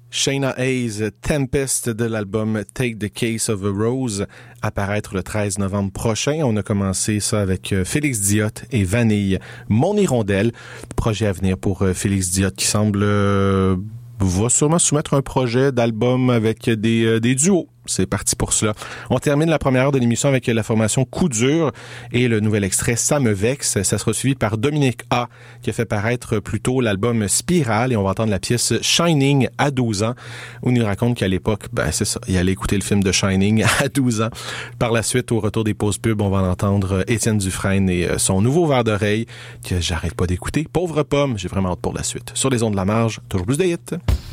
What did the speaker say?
Shayna Hayes, Tempest de l'album Take the Case of a Rose, apparaître le 13 novembre prochain. On a commencé ça avec Félix Diot et Vanille, Mon Hirondelle, projet à venir pour Félix Diot qui semble va sûrement soumettre un projet d'album avec des duos. C'est parti pour cela. On termine la première heure de l'émission avec la formation Coup dur et le nouvel extrait Ça me vexe. Ça sera suivi par Dominique A qui a fait paraître plus tôt l'album Spirale et on va entendre la pièce Shining à 12 ans où il nous raconte qu'à l'époque, c'est ça, il allait écouter le film de Shining à 12 ans. Par la suite, au retour des pauses pub, on va entendre Étienne Dufresne et son nouveau verre d'oreille que j'arrête pas d'écouter. Pauvre pomme, j'ai vraiment hâte pour la suite. Sur les ondes de la marge, toujours plus de hits.